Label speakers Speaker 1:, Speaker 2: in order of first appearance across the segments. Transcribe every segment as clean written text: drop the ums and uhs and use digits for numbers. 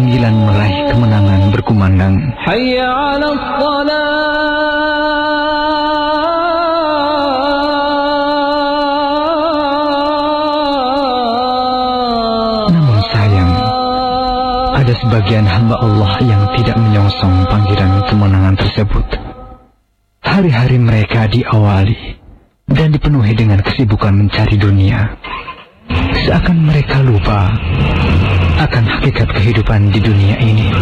Speaker 1: Panggilan meraih kemenangan berkumandang.
Speaker 2: Hayya 'alas shalah.
Speaker 1: Namun sayang, ada sebagian hamba Allah yang tidak menyongsong panggilan kemenangan tersebut. Hari-hari mereka diawali dan dipenuhi dengan kesibukan mencari dunia. Seakan mereka lupa akan hakikat kehidupan di dunia ini.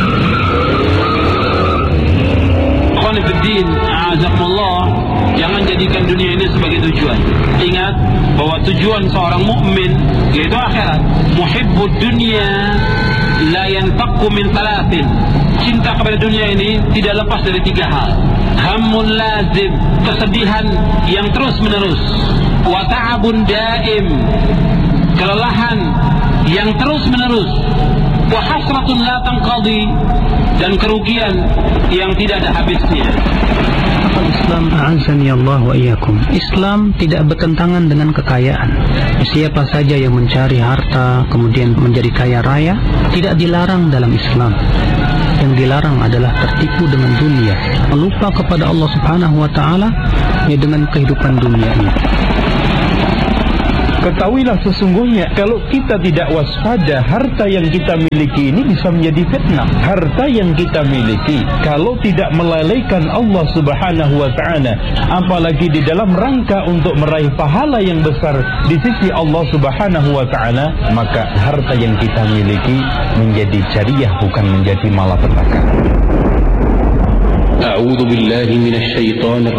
Speaker 3: Khonifuddin, a'azakumullah, jangan jadikan dunia ini sebagai tujuan. Ingat bahwa tujuan seorang mukmin yaitu akhirat. Muhibbud dunya la yanfaqu min thalathin. Cinta kepada dunia ini tidak lepas dari 3 hal. Hammun lazim, kesedihan yang terus menerus. Wa ta'abun daim, kelelahan yang terus menerus. Wa hasratun la tanqadi, dan kerugian yang tidak ada habisnya.
Speaker 4: Islam, a'azzani Allah wa iyyakum. Islam tidak bertentangan dengan kekayaan. Siapa saja yang mencari harta kemudian menjadi kaya raya tidak dilarang dalam Islam. Yang dilarang adalah tertipu dengan dunia, lupa kepada Allah Subhanahu wa taala dengan kehidupan dunia ini.
Speaker 5: Ketahuilah sesungguhnya kalau kita tidak waspada, harta yang kita miliki ini bisa menjadi fitnah. Harta yang kita miliki kalau tidak melalaikan Allah Subhanahu wa ta'ala, apalagi di dalam rangka untuk meraih pahala yang besar di sisi Allah Subhanahu wa ta'ala, maka harta yang kita miliki menjadi jariah, bukan menjadi malapetaka.
Speaker 3: A'udzu billahi minasy syaithanir